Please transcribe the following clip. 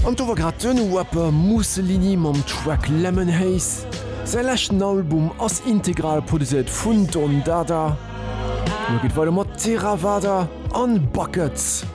An dower grad dënne Wapper Mussolini mam Track Lemon Haze. Sei lächten Album ass integral produziert vun Don Dada. No geht weiter mat Theravada an Buckets.